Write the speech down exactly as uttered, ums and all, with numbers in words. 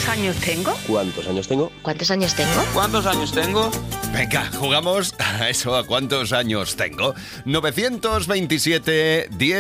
años tengo? ¿Cuántos años tengo? ¿Cuántos años tengo? ¿Cuántos años tengo? Venga, jugamos a eso, a cuántos años tengo. novecientos veintisiete, diez